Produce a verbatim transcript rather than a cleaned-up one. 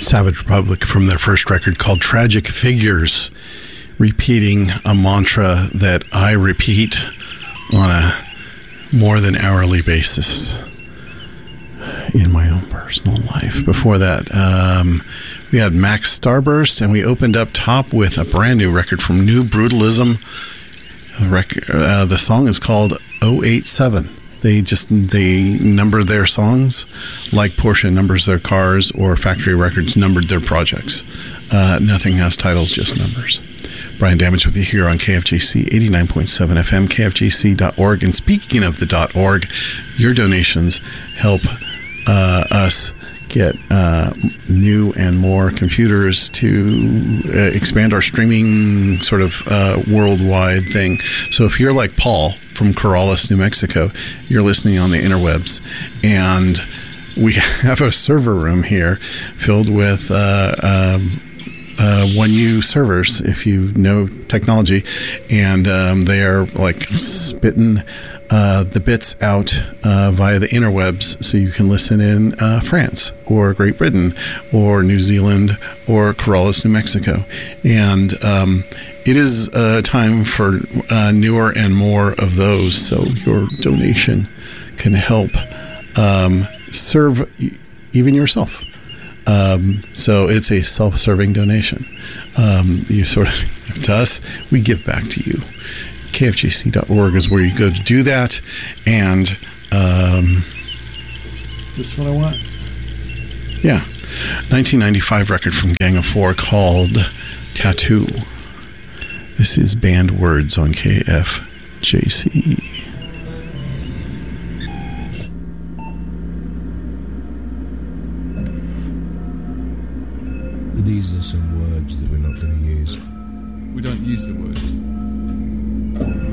Savage Republic from their first record called Tragic Figures, repeating a mantra that I repeat on a more than hourly basis in my own personal life. Before that, um, we had Max Starburst, and we opened up top with a brand new record from New Brutalism. The, rec- uh, the song is called oh eight seven. They just, they number their songs like Porsche numbers their cars or Factory Records numbered their projects. Uh, nothing has titles, just numbers. Brian Damage with you here on K F J C eighty-nine point seven F M, K F J C dot org. And speaking of the .org, your donations help uh, us get uh, new and more computers to uh, expand our streaming sort of uh, worldwide thing. So if you're like Paul from Corrales, New Mexico, you're listening on the interwebs, and we have a server room here filled with uh, um, uh, one U servers, if you know technology, and um, they are like spitting uh, the bits out uh, via the interwebs, so you can listen in uh, France or Great Britain or New Zealand or Corrales, New Mexico. And um, it is a time for uh, newer and more of those, so your donation can help um, serve even yourself. Um, so it's a self-serving donation. Um, you sort of, to us, we give back to you. K F J C dot org is where you go to do that. And um, is this what I want? Yeah. nineteen ninety-five record from Gang of Four called Tattoo. This is Banned Words on K F J C. These are some words that we're not going to use. We don't use the word.